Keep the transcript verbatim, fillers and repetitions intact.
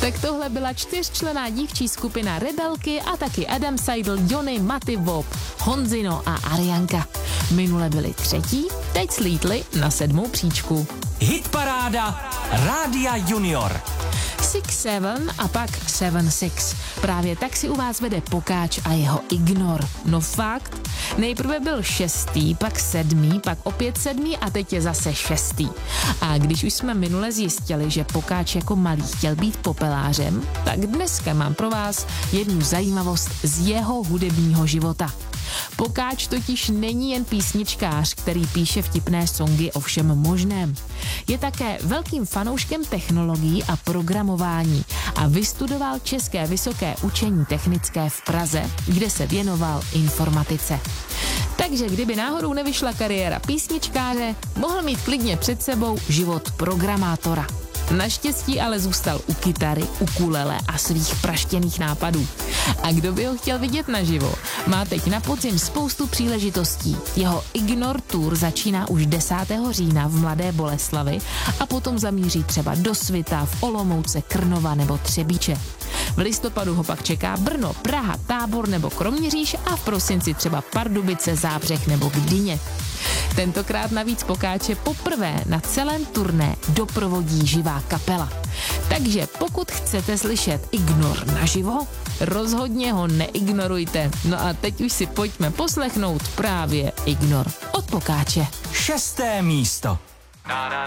Tak tohle byla čtyřčlenná dívčí skupina Rebelky a taky Adam Seidel, Johnny, Maty Vop, Honzino a Arianka. Minule byli třetí, teď slítli na sedmou příčku. Hitparáda Rádia Junior. Six Seven a pak Seven Six. Právě tak si u vás vede Pokáč a jeho Ignor. No fakt. Nejprve byl šestý, pak sedmý, pak opět sedmý a teď je zase šestý. A když už jsme minule zjistili, že Pokáč jako malý chtěl být popelářem, tak dneska mám pro vás jednu zajímavost z jeho hudebního života. Pokáč totiž není jen písničkář, který píše vtipné songy o všem možném. Je také velkým fanouškem technologií a programování a vystudoval České vysoké učení technické v Praze, kde se věnoval informatice. Takže kdyby náhodou nevyšla kariéra písničkáře, mohl mít klidně před sebou život programátora. Naštěstí ale zůstal u kytary, ukulele a svých praštěných nápadů. A kdo by ho chtěl vidět naživo, má teď na podzim spoustu příležitostí. Jeho Ignor Tour začíná už desátého října v Mladé Boleslavi a potom zamíří třeba do Svita, v Olomouce, Krnova nebo Třebíče. V listopadu ho pak čeká Brno, Praha, Tábor nebo Kroměříž a v prosinci třeba Pardubice, Zábřeh nebo Gdyně. Tentokrát navíc Pokáče poprvé na celém turné doprovodí živá kapela. Takže pokud chcete slyšet Ignor naživo, rozhodně ho neignorujte. No a teď už si pojďme poslechnout právě Ignor od Pokáče. Šesté místo.